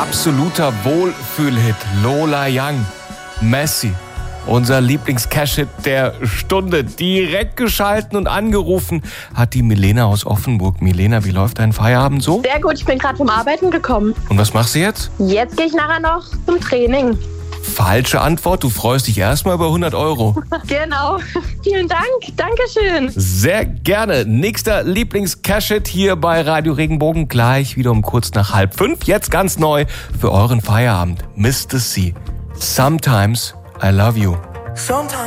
absoluter Wohlfühlhit. Lola Young, Messi. Unser Lieblings-Cash-Hit der Stunde. Direkt geschalten und angerufen hat die Milena aus Offenburg. Milena, wie läuft dein Feierabend so? Sehr gut, ich bin gerade vom Arbeiten gekommen. Und was machst du jetzt? Jetzt gehe ich nachher noch zum Training. Falsche Antwort, du freust dich erstmal über 100 €. Genau. Vielen Dank. Dankeschön. Sehr gerne. Nächster Lieblings-Cash-Hit hier bei Radio Regenbogen. Gleich wieder um kurz nach 4:30. Jetzt ganz neu für euren Feierabend. Mr. C. Sometimes I love you. Sometimes